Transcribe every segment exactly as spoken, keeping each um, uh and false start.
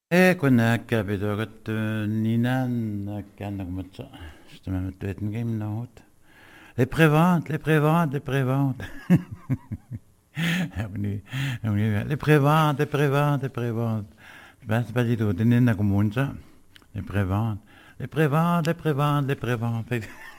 Eh, kuna kapidogat ninan kanak matsa. Justement, me tuet une game note. Les préventes, les préventes, les préventes. On est- on est- Les préventes, les préventes, les préventes. Je pense pas du tout. Tenez na comme ça. Les préventes. Les préventes, les préventes, les préventes.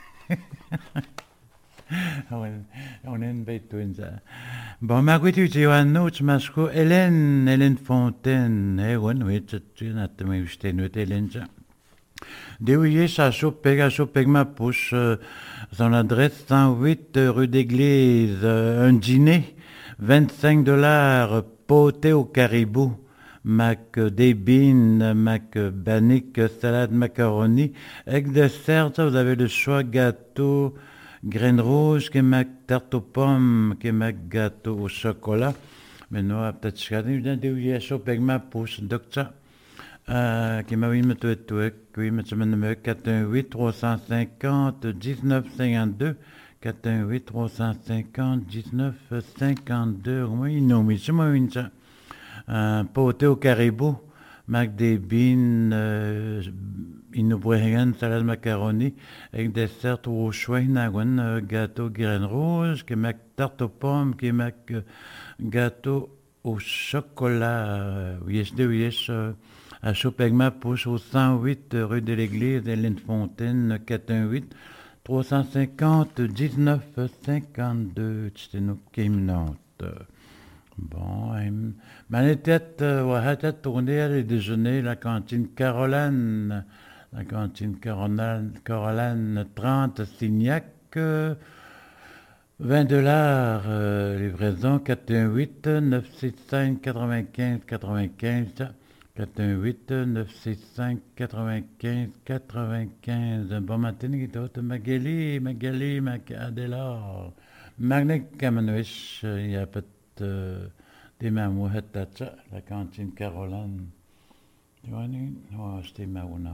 On on est une bête tout ça. Bon, ma gwiti ti wan notes masko Hélène, Hélène Fontaine. Eh, ouais, oui, tu n'as pas eu Hélène ça. Deuyes a Chopeg, à Chopeg ma pouche, euh, son adresse cent huit euh, rue d'Église, euh, un dîner, vingt-cinq dollars, poté au caribou, mac débine, mac banique, salade macaroni, avec dessert, ça, vous avez le choix gâteau, graines rouges, qui mac tarte aux pommes, qui mac gâteau au chocolat. Mais non, peut-être que je vais dire, a Chopeg ma pouche, docteur. Euh, qui m'a oui, me tuet tuet, oui, me semaine me quatre un huit trois cent cinquante dix-neuf cinquante-deux quatre un huit trois cent cinquante dix-neuf cinquante-deux oui, non, mais c'est moi, une ça. Un poté au caribou, mac des beans, euh, inoubrigan, salade macaroni, avec dessert au choix, nagwan, euh, gâteau graines rouges, qui mac tarte aux pommes, qui mac euh, gâteau au chocolat, euh, yes, de yes, euh, à Chopegma, pousse au cent huit rue de l'Église, Hélène Fontaine, quatre un huit trois cent cinquante dix-neuf cinquante-deux. C'était nous qui me note. Bon, ma tête, ouais, tête tournée à les déjeuner, la cantine Caroline, la cantine Caroline, Caroline trente Signac, euh, vingt dollars, euh, livraison quatre un huit neuf six cinq quatre-vingt-quinze quatre-vingt-quinze quatre un huit neuf six cinq quatre-vingt-quinze quatre-vingt-quinze. Bon matin, Guidote, Magali, Magali, Macadélar. Magnic Kamenwish, il y a peut-être euh, des mamouettes à ça, la cantine Caroline. Tu vois, on va acheter ma una.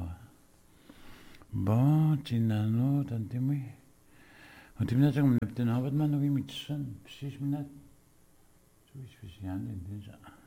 Bon, Tinano, tantimi. Und die Minuten, den Arbeit man noch mit schon, sechs Minuten. So ist es ja nicht.